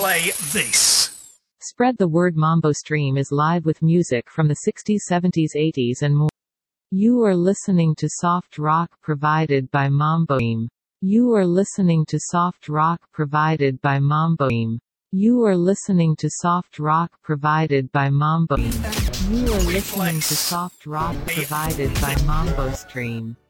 Play this. Spread the word. Mambo Stream is live with music from the 60s, 70s, 80s and more. You are listening to soft rock provided by Mambo Stream. You are listening to soft rock provided by Mambo Stream. You are listening to soft rock provided by Mambo Stream. You are listening to soft rock provided by Mambo Stream.